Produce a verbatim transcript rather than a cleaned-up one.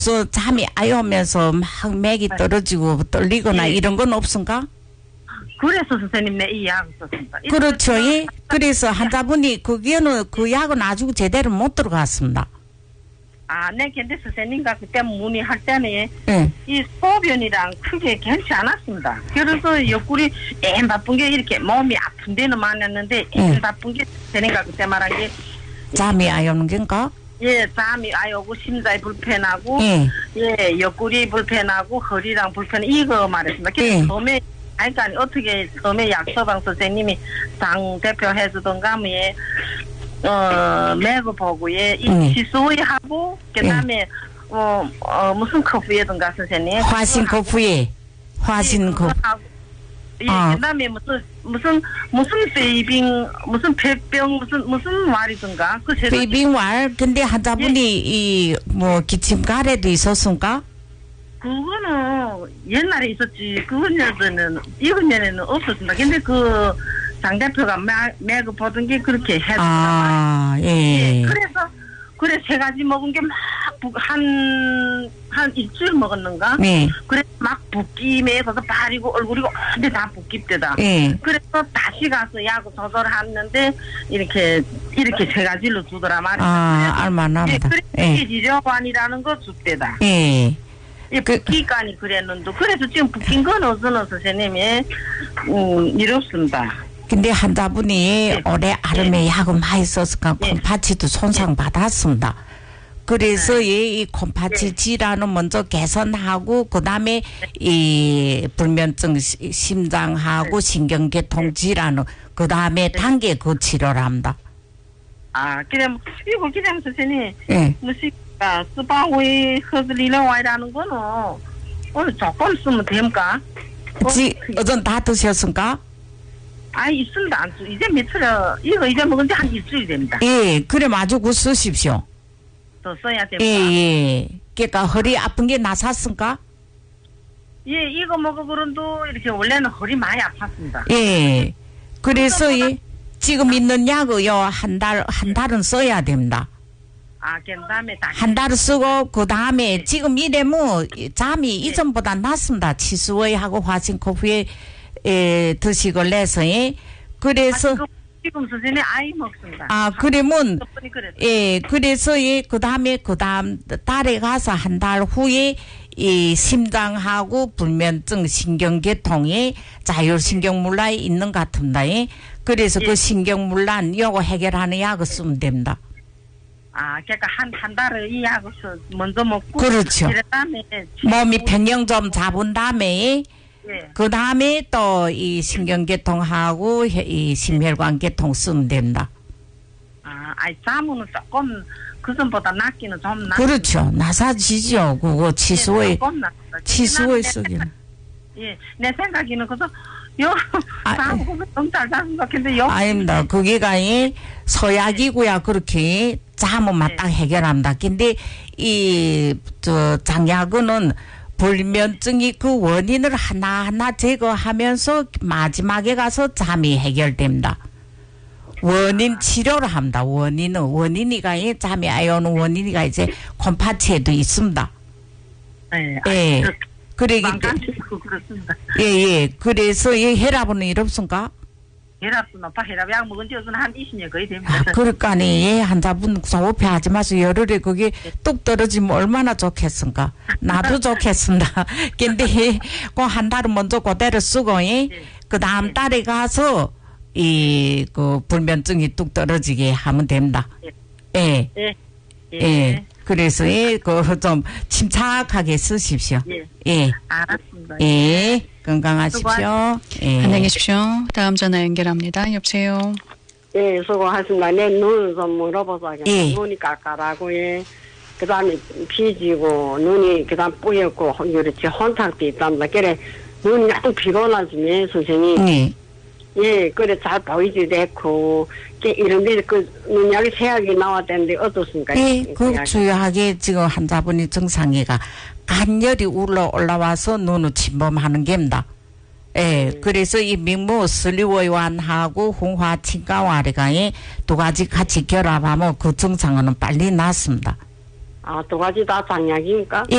그래서 잠이 안 오면서 막 맥이 떨어지고 떨리거나 예. 이런 건 없은가? 그래서 선생님 내 이 약을 썼습니다. 그렇죠. 예? 그래서 환자분이 거기에는 그 약은 아주 제대로 못 들어갔습니다. 아, 네, 근데 선생님과 그때 문의할 때는 예. 이 소변이랑 크게 괜찮지 않았습니다. 그래서 옆구리 애 바쁜 게 이렇게 몸이 아픈 데는 많았는데 애 예. 바쁜 게 선생님과 그때 말한 게 잠이 안 오는 건가? 예, 잠이 아예 오고 심장이 불편하고 예. 예, 옆구리 불편하고 허리랑 불편 이거 말했습니다. 그래서 예. 처음에 아니, 그러니까 어떻게 처음에 약서방 선생님이 당 대표 해주던가 뭐에 어 매그 보고에 음. 이 치수하고 그다음에 어, 어 무슨 커피에던가 선생님 화신 거푸에 화신 거. 예, 아. 그다음에 무슨 무슨 무슨 베이빙 무슨 폐병 무슨 무슨 말이던가 그 제가 베이빙왈 근데 환자분이 이 뭐 기침 가래도 있었습니까? 그거는 옛날에 있었지. 그거는 이번 년에는 없었습니다. 근데 그 장 대표가 매그 보던 게 그렇게 해줬단 아, 말이에요. 예. 예, 그래서 그래 세 가지 먹은 게 막 한 한 일주일 먹었는가? 네. 그래 막 붓기에 가서 발이고 얼굴이고 근데 다 붓기때다. 예. 그래서 다시 가서 약을 조절했는데 이렇게 이렇게 세 가지로 주더라 말이야. 아, 알만합니다. 예. 그래 지저관이라는 거 줬대다. 예. 예, 붓기간이 그랬는데 그래서 지금 붓긴 건 없어서 선생님이 음 이렇습니다. 근데 환자분이 올해 아름에 약을 많이 써서가 예. 콩팥이도 손상 받았습니다. 그래서 네. 이 콩팥이 질환은 먼저 개선하고 그다음에 이 불면증 시- 심장하고 신경계통 질환은 그다음에 단계 그 치료를 합니다. 아, 그럼 이거 그냥 선생님 예. 무슨 아, 스파웨이 허슬리너와이라는 거는 오늘 조금 쓰면 됩니까? 지 어전 다 드셨습니까? 아, 있습니다. 안 쓰. 이제 며칠 이거 이제 먹은 지 한 일주일 됩니다. 예. 그래 마주 그 쓰십시오. 더 써야 예, 됩니다. 예. 그러니까 허리 아픈 게 나섰습니까? 예, 이거 먹어 그런도 이렇게 원래는 허리 많이 아팠습니다. 예. 그래서 예, 지금 있는 약을요 한 달 한 달은 써야 됩니다. 아, 그다음에 다시 한 달 쓰고 그 다음에 지금 이래 뭐 잠이 이전보다 낫습니다. 치수의하고 화신코프에 에, 드시고 내서 예. 그래서 지금, 지금 선생님 아이 먹습니다. 아 그러면 덕분에 그랬어요. 예 그래서 예 그다음에 그다음 달에 가서 한 달 후에 이 심장하고 불면증 신경계통에 자율신경문란이 있는 것 같습니다. 예. 그래서 예. 그 신경문란 요거 해결하는 약을 쓰면 됩니다. 아, 그러니까 한, 한 달을 이 약을 써- 먼저 먹고. 그렇죠. 그다음에 몸이 평형 좀 잡은 다음에 예. 그 다음에 또 이 신경계통하고 해- 이 심혈관계통 쓰면 됩니다. 아, 아이, 잠은 조금, 그 전보다 낫기는 좀 낫. 그렇죠. 나사지죠. 그거 치수의 조금 낫다. 치수의 내 쓰기는. 생각- 예, 내 생각에는 그래서, 요, 아, 잠 보면 좀잘 자는 것 같은데, 요. 아닙니다. 그게가 이 서약이고야 그렇게 잠은 맞딱 해결합니다. 근데 이 저 장약은 불면증이 그 원인을 하나하나 제거하면서 마지막에 가서 잠이 해결됩니다. 원인 치료를 합니다. 원인은 원인이가 이 잠이 안 오는 원인이가 이제 콩팥에도 있습니다. 예, 예. 그러기 때문에 망간치고 그렇습니다. 예예. 그래서 이 혈압은 이렇습니까? 혈압도 높아, 혈압약 먹은 지 요즘 한 이십 년 거의 됩니다. 아, 그러니까니 예, 환자분 소호흡 하지 마세요. 열흘에 그게 뚝 떨어지면 얼마나 좋겠습니까? 나도 좋겠습니다. 근데 그 한 달은 먼저 그대로 쓰고 예, 그 다음 달에 가서 이 그 불면증이 뚝 떨어지게 하면 됩니다. 예, 예. 예. 그래서 예, 그 좀 침착하게 쓰십시오. 예. 예, 알았습니다. 예. 건강하십시오. 예. 안녕히 계십시오. 다음 전화 연결합니다. 여보세요. 예, 수고하십니다. 내 눈을 좀 물어보자. 예. 눈이 깎아라고, 예. 그 다음에 피지고, 눈이 그 다음 뿌옇고, 이렇게 혼탁도 있답니다. 그래, 눈이 약 피곤하지만, 선생님. 예. 예, 그래, 잘 보이지도 않고, 이런데 그 눈약이 세약이 나왔다는데 어떻습니까? 예, 그 그 약이. 주요하게 지금 환자분이 증상이가 간열이 올라 올라와서 눈을 침범하는 겁니다. 예, 그래서 이 민무 슬리워이완하고 홍화 친가와리가 두 가지 같이 결합하면 그 증상은 빨리 낫습니다. 아, 두 가지 다 장약입니까?